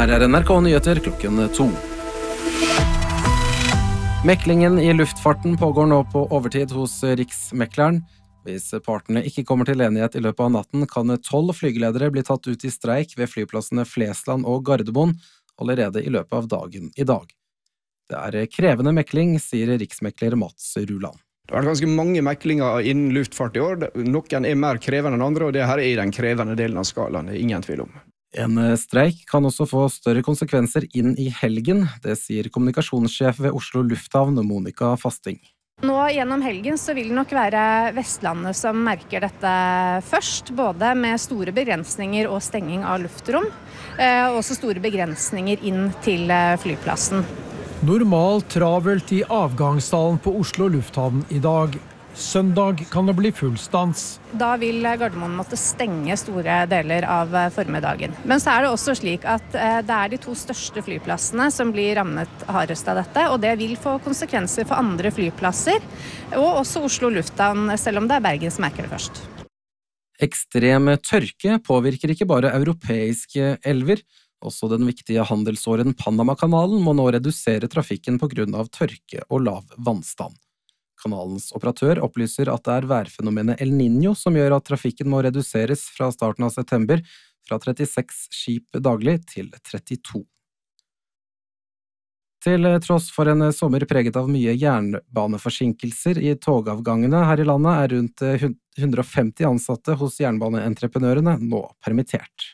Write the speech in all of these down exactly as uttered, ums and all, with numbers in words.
Her er N R K Nyheter klokken to. Meklingen i luftfarten pågår nå på overtid hos Riksmekleren. Hvis partene ikke kommer til enighet i løpet av natten, kan tolv flygeledere bli tatt ut i streik ved flyplassene Flesland og Gardermoen allerede i løpet av dagen i dag. Det er krevende mekling, sier riksmekler Mats Ruland. Det har vært ganske mange meklinger innen luftfart i år. Noen er mer krevende enn andre, og det her er i den krevende delen av skalaen, det er ingen tvil om. En streik kan også få større konsekvenser inn i helgen, det sier kommunikasjonssjef ved Oslo Lufthavn, Monica Fasting. Nå gjennom helgen så vil det nok være Vestlandet som merker dette først, både med store begrensninger og stenging av luftrom, og også store begrensninger inn til flyplassen. Normalt travelt i avgangshallen på Oslo Lufthavn i dag. Søndag kan det bli full stans. Da vil Gardermoen måtte stenge store deler av formiddagen. Men så er det også slik at det er de to største flyplassene som blir rammet hardest av dette, og det vil få konsekvenser for andre flyplasser, og også Oslo Lufthavn, selv om det er Bergen som merker det først. Ekstrem tørke påvirker ikke bare europeiske elver. Også den viktige handelsåren Panamakanalen må nå redusere trafikken på grunn av tørke og lav vannstand. Kanalens operatør opplyser at det er værfenomenet El Niño som gjør at trafikken må reduseres fra starten av september fra trettiseks skip daglig til trettito. Til tross for en sommer preget av mye jernbaneforsinkelser i togavgangene her i landet er rundt hundre og femti ansatte hos jernbaneentreprenørene nå permittert.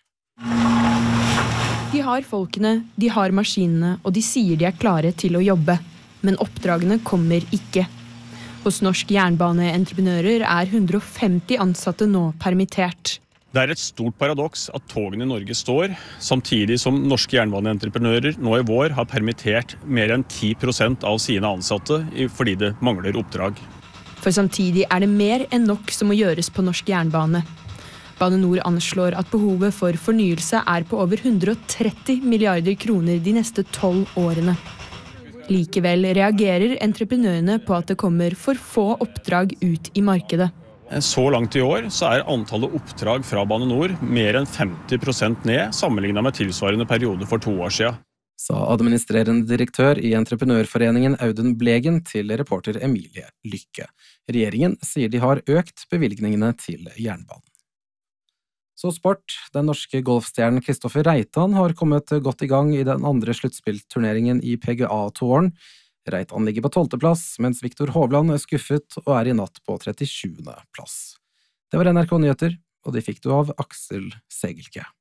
De har folkene, de har maskinene, og de sier de er klare til å jobbe. Men oppdragene kommer ikke. Hos Norsk Jernbaneentreprenører er hundre og femti ansatte nå permittert. Det er et stort paradoks at togene i Norge står, samtidig som Norske Jernbaneentreprenører nå i vår har permittert mer enn ti prosent av sine ansatte fordi det mangler oppdrag. For samtidig er det mer enn nok som må gjøres på Norsk Jernbane. Bane Nor anslår at behovet for fornyelse er på over hundre og tretti milliarder kroner de neste tolv årene. Likevel reagerer entreprenørene på at det kommer for få oppdrag ut i markedet. Så langt i år så er antallet oppdrag fra Bane Nor mer enn femti prosent ned, sammenlignet med tilsvarende periode for to år siden. Sa administrerende direktør i Entreprenørforeningen Audun Blegen til reporter Emilie Lykke. Regjeringen sier de har økt bevilgningene til jernbanen. Så sport. Den norske golfstjernen Kristoffer Reitan har kommet godt i gang i den andre sluttspillturneringen i P G A-touren. Reitan ligger på tolvte plass, mens Viktor Hovland er skuffet og er i natt på trettisjuende plass. Det var N R K Nyheter, og de fikk du av Aksel Segelke.